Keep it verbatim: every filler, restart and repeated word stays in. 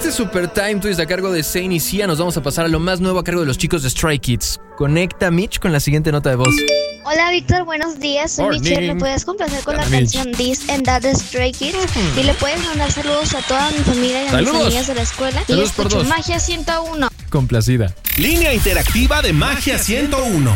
Este Super Time Twist a cargo de Zayn y Sia. Nos vamos a pasar a lo más nuevo a cargo de los chicos de Stray Kids. Conecta Mitch con la siguiente nota de voz. Hola Víctor, buenos días, soy Morning. Michelle. ¿Me puedes complacer con Hola, la Mitch. canción This and That de Stray Kids? Y le puedes mandar saludos a toda mi familia y a Saludos. mis amigas de la escuela. Saludos Y por escucho dos. Magia ciento uno. Complacida. Línea interactiva de Magia ciento uno.